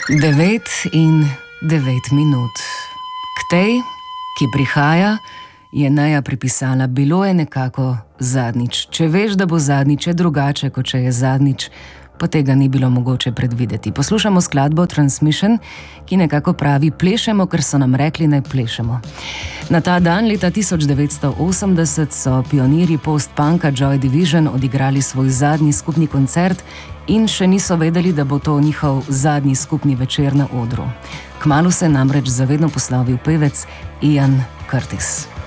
9:09. K tej, ki prihaja, je Neja pripisala: bilo je nekako zadnjič. Če veš, da bo zadnjič, je drugače, kot če je zadnjič, pa tega ni bilo mogoče predvideti. Poslušamo skladbo Transmission, ki nekako pravi: plešemo, ker so nam rekli, naj plešemo. Na ta dan leta 1980 so pionirji post-punka Joy Division odigrali svoj zadnji skupni koncert in še niso vedeli, da bo to njihov zadnji skupni večer na odru. Kmalu se je namreč zavedno poslovil pevec Ian Curtis.